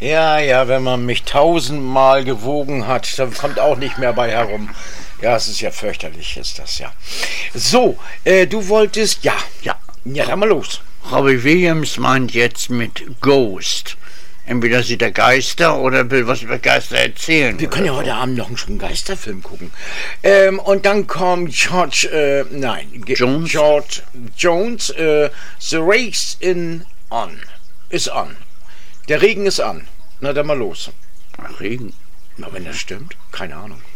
Ja, ja, wenn man mich 1000-mal gewogen hat, dann kommt auch nicht mehr bei herum. Ja, es ist ja fürchterlich, ist das ja. So, du wolltest, ja. Ja. Ja, dann mal los. Robbie Williams meint jetzt mit Ghost. Entweder sieht er Geister oder will was über Geister erzählen. Wir können ja heute Abend noch einen Geisterfilm gucken. Und dann kommt George Jones, The Race ist on. Der Regen ist an. Na, dann mal los. Regen. Na, wenn das stimmt, keine Ahnung.